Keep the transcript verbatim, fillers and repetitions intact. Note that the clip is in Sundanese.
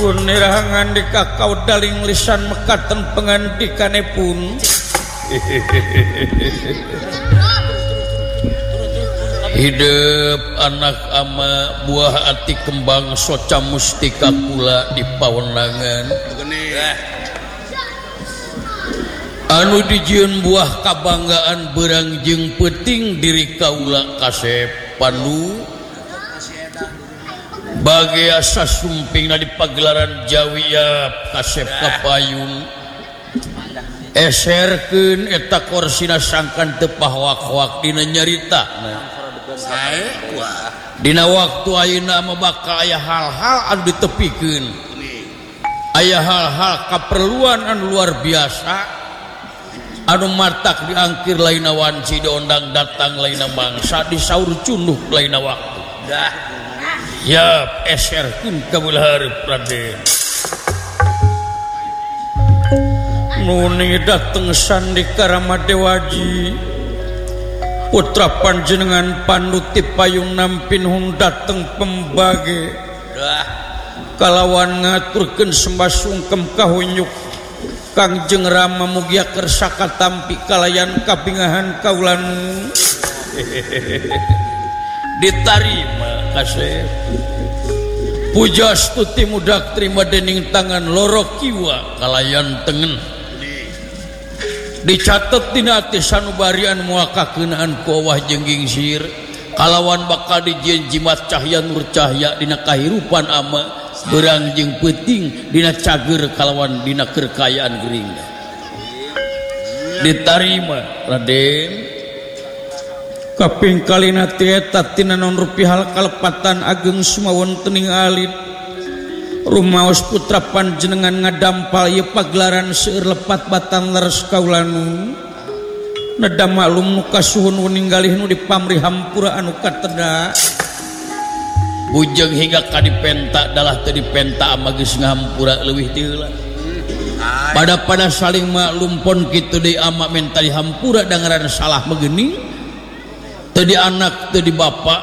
Punirangan di kakau daling lisan mekaten pengantikanipun. Hidup anak ama buah ati kembang soca mustika kula di pawenangan. Anu dijieun buah kabanggaan berang jeung peuting diri kaula kasep pandu bagia sasumpingna di pagelaran Jawiya kasep kapayun eserkeun eta korsina sangkan teu pahwak-wak dina nyaritana. Dina waktu ayeuna mah bakal aya hal-hal anu ditepikeun. Aya hal-hal kaperluan anu luar biasa anu matak diangkir laina wanci diondang datang laina mangsa disaur cunduh laina waktu. Dah. Ya eserkeun ka beula hareup Raden. Nuni dateng sandika Ramadewaji putra panjenengan Panduti Payung Nampinhun dateng pembage kalawan ngaturkeun sembah sungkem kahunyuk Kangjeng Rama mugia kersa katampi kalayan kapingahan kaulanu ditarima kasep pujastuti mudak terima dening tangan loro kiwa kalayan tengen dicatet dina ati sanubarian muakakeunaan ku Allah jeung gingsir kalawan bakal dijieun jimat cahya nur cahya dina kahirupan ama berang jeung peuting dina cager kalawan dina kerkayaan geuringna ditarima Raden. Kaping kalina tieta tina non rupihal kalepatan ageng sumawontening alit rumaos putra panjenengan ngadampal ieu pagelaran seueur lepat batang leres kaulanu nada maklum nu kasuhun ninggalih nu dipamri hampura anu kateda bujeng hingga ka dipenta dalah teu dipenta ama geus ngahampura leuwih ti heula pada pada saling maklum pon kitu deui ama menta dihampura dangaran salah megeuning tadi anak tadi bapak